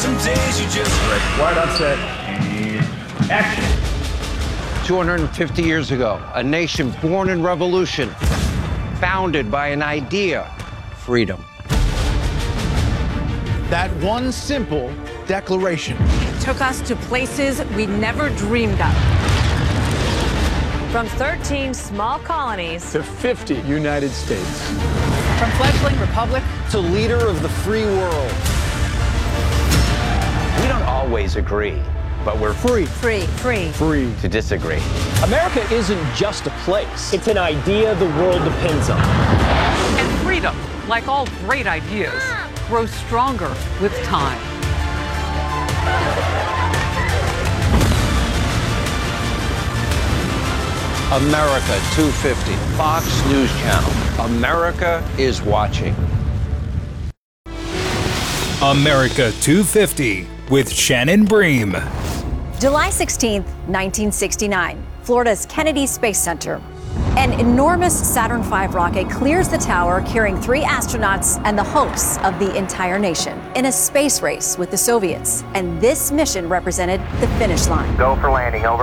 some days you just Quiet on set and action. 250 years ago, a nation born in revolution, founded by an idea, freedom. That one simple declaration took us to places we never dreamed of. From 13 small colonies to 50 United States. From fledgling republic To leader of the free world. We don't always agree, but we're Free. free to disagree. America isn't just a place. It's an idea the world depends on. And freedom, like all great ideas, grows stronger with time. America 250, Fox News Channel. America is watching. America 250 with Shannon Bream. July 16th, 1969, Florida's Kennedy Space Center. An enormous Saturn V rocket clears the tower, carrying 3 astronauts and the hopes of the entire nation in a space race with the Soviets. And this mission represented the finish line. Go for landing, over.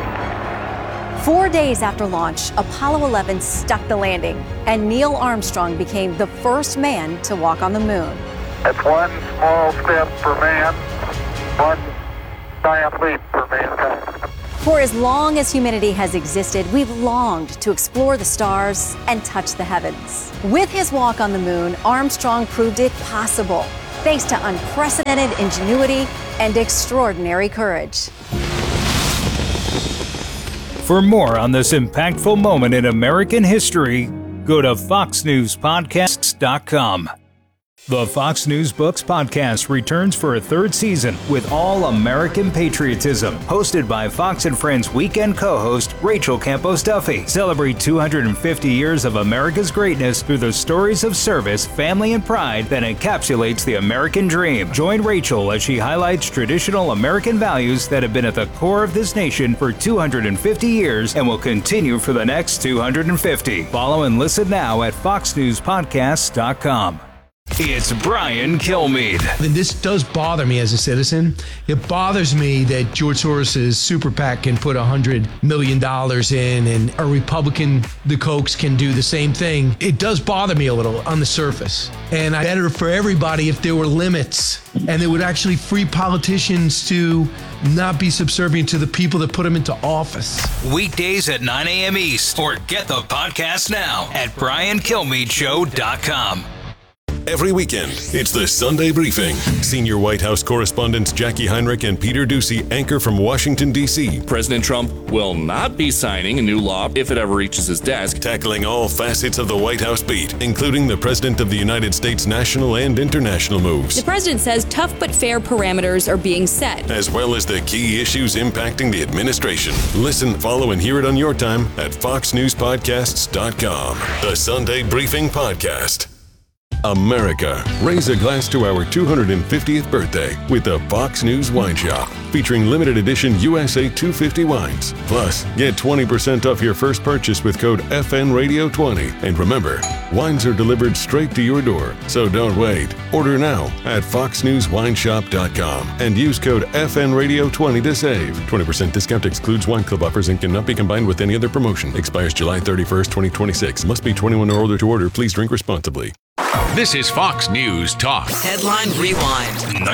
4 days after launch, Apollo 11 stuck the landing, and Neil Armstrong became the first man to walk on the moon. It's one small step for man, one giant leap for mankind. For as long as humanity has existed, we've longed to explore the stars and touch the heavens. With his walk on the moon, Armstrong proved it possible, thanks to unprecedented ingenuity and extraordinary courage. For more on this impactful moment in American history, go to foxnewspodcasts.com. The Fox News Books Podcast returns for a 3rd season with all American patriotism. Hosted by Fox and Friends weekend co-host Rachel Campos Duffy. Celebrate 250 years of America's greatness through the stories of service, family, and pride that encapsulates the American dream. Join Rachel as she highlights traditional American values that have been at the core of this nation for 250 years and will continue for the next 250. Follow and listen now at foxnewspodcasts.com. It's Brian Kilmeade. And this does bother me as a citizen. It bothers me that George Soros's super PAC can put $100 million in, and a Republican, the Kochs, can do the same thing. It does bother me a little on the surface. And I'd better for everybody if there were limits, and they would actually free politicians to not be subservient to the people that put them into office. Weekdays at 9 a.m. East, or get the podcast now at briankilmeadshow.com. Every weekend, it's the Sunday Briefing. Senior White House correspondents Jackie Heinrich and Peter Doocy anchor from Washington, D.C. President Trump will not be signing a new law if it ever reaches his desk. Tackling all facets of the White House beat, including the President of the United States national and international moves. The president says tough but fair parameters are being set, as well as the key issues impacting the administration. Listen, follow, and hear it on your time at foxnewspodcasts.com. The Sunday Briefing Podcast. America, raise a glass to our 250th birthday with the Fox News Wine Shop, featuring limited edition USA 250 wines. Plus, get 20% off your first purchase with code FNRadio20. And remember, wines are delivered straight to your door, so don't wait. Order now at foxnewswineshop.com and use code FNRadio20 to save. 20% discount excludes wine club offers and cannot be combined with any other promotion. Expires July 31st, 2026. Must be 21 or older to order. Please drink responsibly. This is Fox News Talk. Headline Rewind.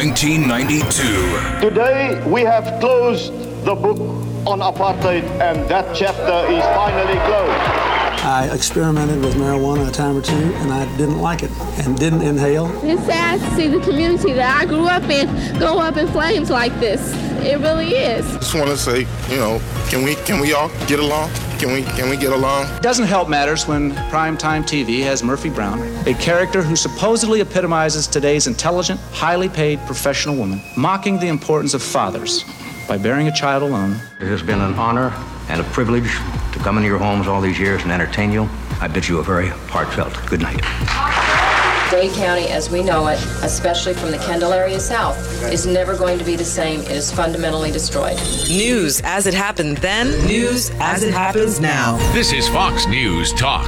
1992. Today, we have closed the book on apartheid, and that chapter is finally closed. I experimented with marijuana a time or two, and I didn't like it and didn't inhale. It's sad to see the community that I grew up in go up in flames like this. It really is. Just want to say, can we all get along? Can we get along? It doesn't help matters when primetime TV has Murphy Brown, a character who supposedly epitomizes today's intelligent, highly paid professional woman, mocking the importance of fathers by bearing a child alone. It has been an honor and a privilege to come into your homes all these years and entertain you. I bid you a very heartfelt good night. Dade County, as we know it, especially from the Kendall area south, is never going to be the same. It is fundamentally destroyed. News as it happened then, news as it happens now. This is Fox News Talk.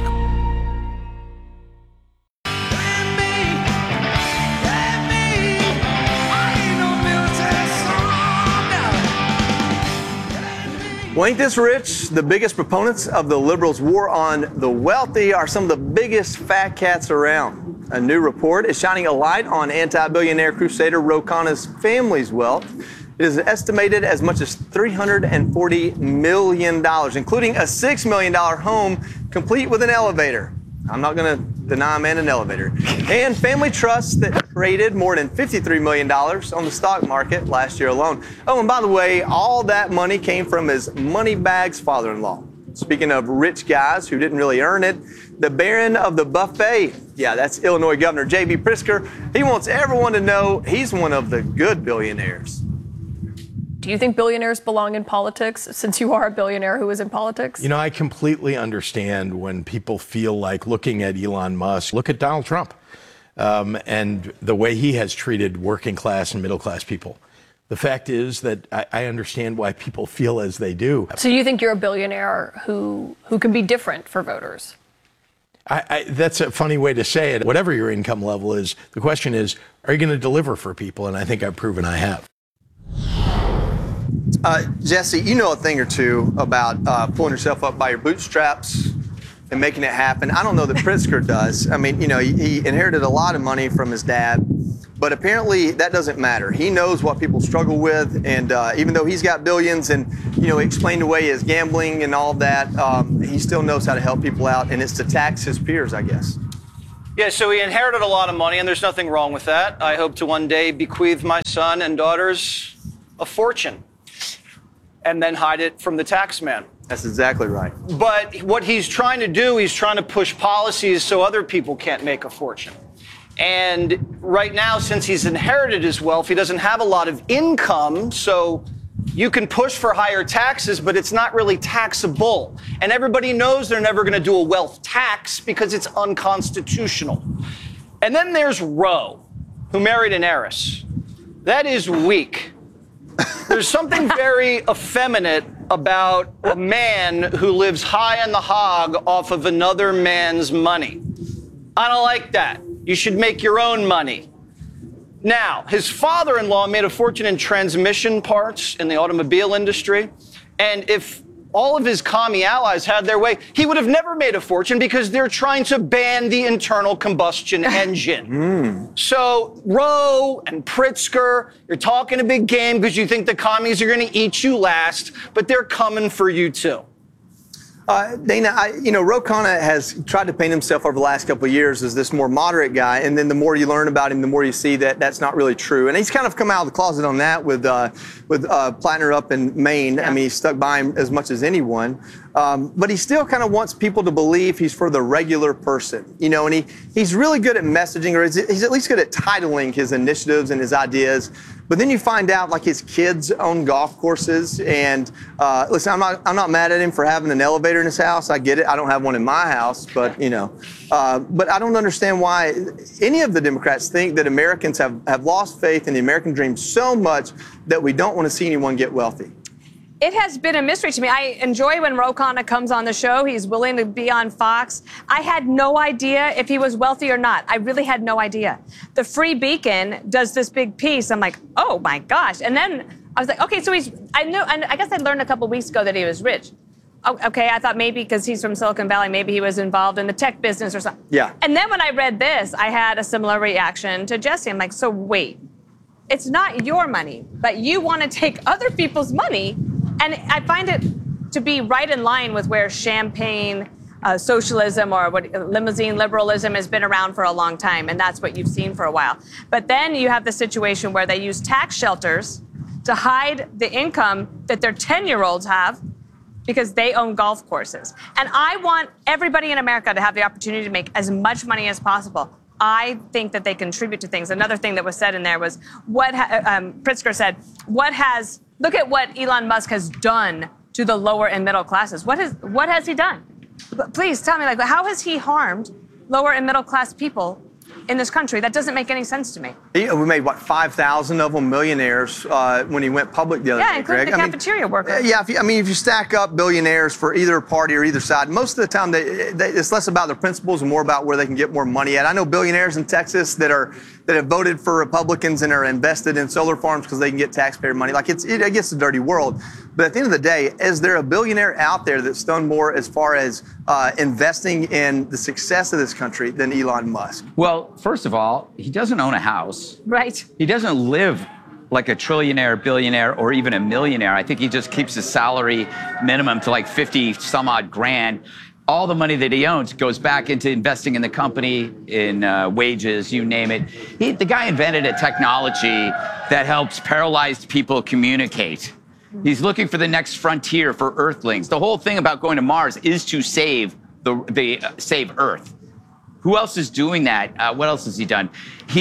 Well, ain't this rich? The biggest proponents of the liberals' war on the wealthy are some of the biggest fat cats around. A new report is shining a light on anti-billionaire crusader Ro Khanna's family's wealth. It is estimated as much as $340 million, including a $6 million home complete with an elevator. I'm not going to deny a man an elevator. And family trusts that traded more than $53 million on the stock market last year alone. Oh, and by the way, all that money came from his moneybags father-in-law. Speaking of rich guys who didn't really earn it, the Baron of the Buffet, yeah, that's Illinois Governor J.B. Pritzker. He wants everyone to know he's one of the good billionaires. Do you think billionaires belong in politics, since you are a billionaire who is in politics? You know, I completely understand when people feel like looking at Elon Musk, look at Donald Trump, and the way he has treated working class and middle class people. The fact is that I understand why people feel as they do. So you think you're a billionaire who can be different for voters? That's a funny way to say it. Whatever your income level is, the question is, are you going to deliver for people? And I think I've proven I have. Jesse, you know a thing or two about pulling yourself up by your bootstraps and making it happen. I don't know that Pritzker does. I mean, you know, he inherited a lot of money from his dad, but apparently that doesn't matter. He knows what people struggle with, and even though he's got billions and, you know, explained away his gambling and all that, he still knows how to help people out, and it's to tax his peers, I guess. Yeah, so he inherited a lot of money, and there's nothing wrong with that. I hope to one day bequeath my son and daughters a fortune and then hide it from the tax man. That's exactly right. But what he's trying to do, he's trying to push policies so other people can't make a fortune. And right now, since he's inherited his wealth, he doesn't have a lot of income, so you can push for higher taxes, but it's not really taxable. And everybody knows they're never going to do a wealth tax because it's unconstitutional. And then there's Ro, who married an heiress. That is weak. There's something very effeminate about a man who lives high on the hog off of another man's money. I don't like that. You should make your own money. Now, his father-in-law made a fortune in transmission parts in the automobile industry, and if all of his commie allies had their way, he would have never made a fortune because they're trying to ban the internal combustion engine. So Ro and Pritzker, you're talking a big game because you think the commies are going to eat you last, but they're coming for you too. Dana, Ro Khanna has tried to paint himself over the last couple of years as this more moderate guy, and then the more you learn about him, the more you see that that's not really true. And he's kind of come out of the closet on that with Plattner up in Maine. Yeah. I mean, he's stuck by him as much as anyone. But he still kind of wants people to believe he's for the regular person, you know, and he's really good at messaging, or he's at least good at titling his initiatives and his ideas. But then you find out, like, his kids own golf courses, and listen, I'm not mad at him for having an elevator in his house. I get it. I don't have one in my house, but you know, but I don't understand why any of the Democrats think that Americans have lost faith in the American dream so much that we don't want to see anyone get wealthy. It has been a mystery to me. I enjoy when Ro Khanna comes on the show. He's willing to be on Fox. I had no idea if he was wealthy or not. I really had no idea. The Free Beacon does this big piece. I'm like, oh my gosh. And then I was like, okay, so I guess I learned a couple weeks ago that he was rich. Oh, okay, I thought maybe because he's from Silicon Valley, maybe he was involved in the tech business or something. Yeah. And then when I read this, I had a similar reaction to Jesse. I'm like, so wait, it's not your money, but you want to take other people's money. And I find it to be right in line with where champagne socialism or what limousine liberalism has been around for a long time, and that's what you've seen for a while. But then you have the situation where they use tax shelters to hide the income that their 10-year-olds have because they own golf courses. And I want everybody in America to have the opportunity to make as much money as possible. I think that they contribute to things. Another thing that was said in there was Pritzker said, look at what Elon Musk has done to the lower and middle classes. What has he done? Please tell me, like, how has he harmed lower and middle class people in this country? That doesn't make any sense to me. We made, 5,000 of them millionaires when he went public the other day, including Greg. the cafeteria workers. Yeah, if you stack up billionaires for either party or either side, most of the time it's less about their principles and more about where they can get more money at. I know billionaires in Texas that are that have voted for Republicans and are invested in solar farms because they can get taxpayer money. Like, I guess it's a dirty world. But at the end of the day, is there a billionaire out there that's done more as far as investing in the success of this country than Elon Musk? Well, first of all, he doesn't own a house. Right. He doesn't live like a trillionaire, billionaire, or even a millionaire. I think he just keeps his salary minimum to like 50 some odd grand. All the money that he owns goes back into investing in the company, in wages, you name it. The guy invented a technology that helps paralyzed people communicate. He's looking for the next frontier for Earthlings. The whole thing about going to Mars is to save save Earth. Who else is doing that? What else has he done?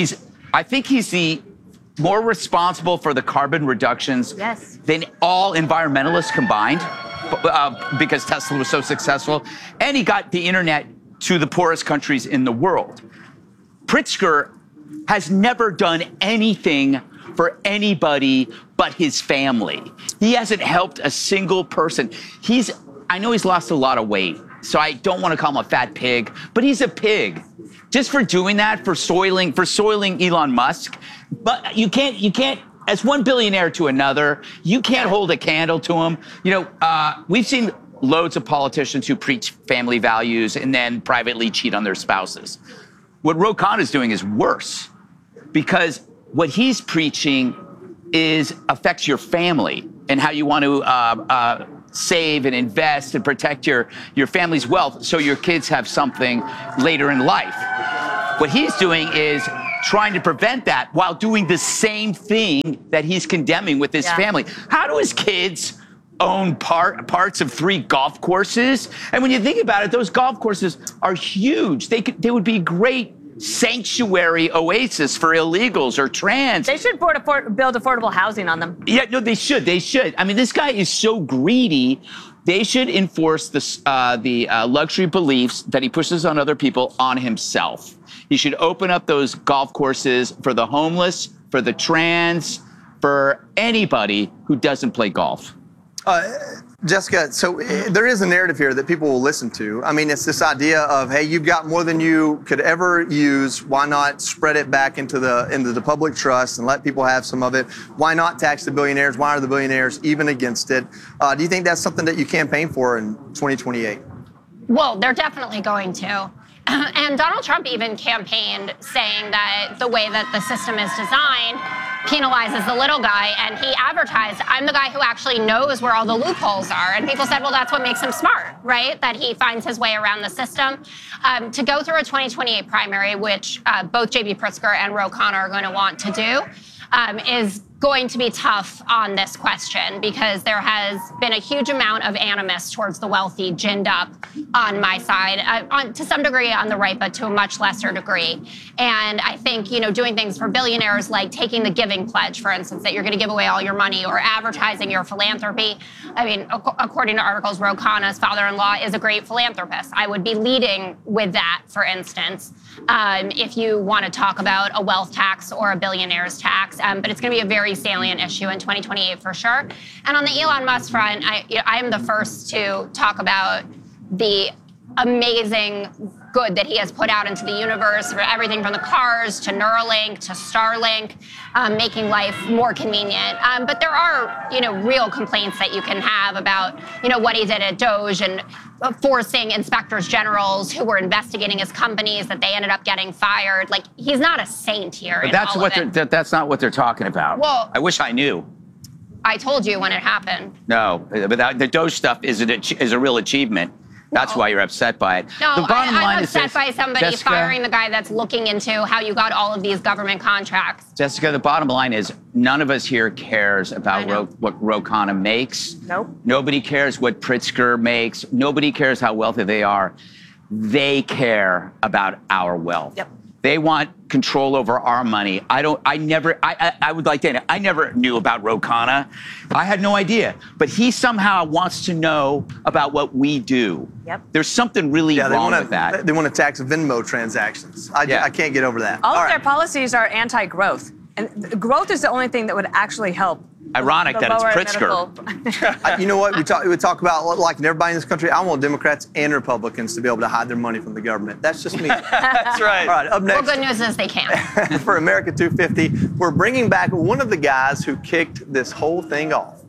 I think he's the more responsible for the carbon reductions than all environmentalists combined, because Tesla was so successful. And he got the internet to the poorest countries in the world. Pritzker has never done anything for anybody but his family. He hasn't helped a single person. I know he's lost a lot of weight, so I don't want to call him a fat pig, but he's a pig. Just for doing that, for soiling Elon Musk. But you can't, as one billionaire to another, you can't hold a candle to him. You know, we've seen loads of politicians who preach family values and then privately cheat on their spouses. What Ro Khanna is doing is worse, because what he's preaching affects your family and how you want to save and invest and protect your family's wealth so your kids have something later in life. What he's doing is trying to prevent that while doing the same thing that he's condemning with his family. How do his kids own parts of 3 golf courses? And when you think about it, those golf courses are huge. They would be great sanctuary oasis for illegals or trans. They should build affordable housing on them. Yeah, no, they should. They should. I mean, this guy is so greedy. They should enforce the luxury beliefs that he pushes on other people on himself. He should open up those golf courses for the homeless, for the trans, for anybody who doesn't play golf. Jessica, so there is a narrative here that people will listen to. I mean, it's this idea of, hey, you've got more than you could ever use. Why not spread it back into the public trust and let people have some of it? Why not tax the billionaires? Why are the billionaires even against it? Do you think that's something that you campaign for in 2028? Well, they're definitely going to. And Donald Trump even campaigned saying that the way that the system is designed penalizes the little guy, and he advertised, I'm the guy who actually knows where all the loopholes are. And people said, well, that's what makes him smart, right? That he finds his way around the system. To go through a 2028 primary, which both J.B. Pritzker and Ro Khanna are going to want to do, is going to be tough on this question, because there has been a huge amount of animus towards the wealthy ginned up on my side, to some degree on the right, but to a much lesser degree. And I think, doing things for billionaires, like taking the giving pledge, for instance, that you're going to give away all your money, or advertising your philanthropy. I mean, according to articles, Ro Khanna's father-in-law is a great philanthropist. I would be leading with that, for instance, if you want to talk about a wealth tax or a billionaire's tax. But it's going to be a very salient issue in 2028 for sure. And on the Elon Musk front, I am the first to talk about the amazing good that he has put out into the universe, for everything from the cars to Neuralink to Starlink, making life more convenient. But there are, real complaints that you can have about, what he did at Doge and forcing inspectors generals who were investigating his companies, that they ended up getting fired. Like, he's not a saint here. But that's not what they're talking about. Well, I wish I knew. I told you when it happened. No, but the Doge stuff is a real achievement. That's why you're upset by it. No, the bottom line I'm is upset this, by somebody Jessica, firing the guy that's looking into how you got all of these government contracts. Jessica, the bottom line is none of us here cares about what Ro Khanna makes. Nope. Nobody cares what Pritzker makes. Nobody cares how wealthy they are. They care about our wealth. Yep. They want control over our money. I would like to, I never knew about Ro Khanna. I had no idea. But he somehow wants to know about what we do. Yep. There's something really wrong with that. They want to tax Venmo transactions. I can't get over that. All of their policies are anti-growth. And growth is the only thing that would actually help Ironic that it's Pritzker. You know what? We talk about, like, everybody in this country, I want Democrats and Republicans to be able to hide their money from the government. That's just me. That's right. All right, up next. Well, good news is they can. For America 250, we're bringing back one of the guys who kicked this whole thing off.